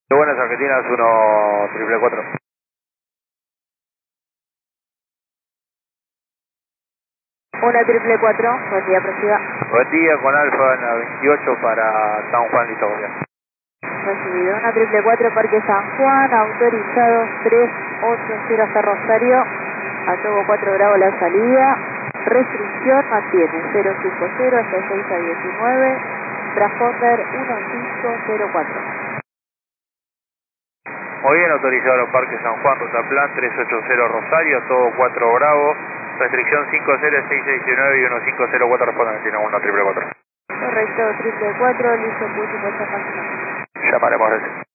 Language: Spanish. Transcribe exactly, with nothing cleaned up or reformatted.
Buenas Argentinas, uno triple cuatro. uno triple cuatro, buen día, prosiga. Buen día, con Alfa en la veintiocho para San Juan, Litoria. Recibido, uno triple cuatro, Parque San Juan, autorizado tres ocho cero hasta Rosario, a Togo cuatro grados la salida, restricción mantiene cero cinco cero hasta seis a diecinueve, transponder uno cinco cero cuatro. Muy bien, autorizado a Parque San Juan, ruta plan tres ocho cero Rosario, todo cuatro Bravo, restricción cinco cero seis seis nueve y uno cinco cero cuatro, responden tiene uno triple cuatro. Correcto, triple cuatro, listo, puse puesta máxima. Llamaremos.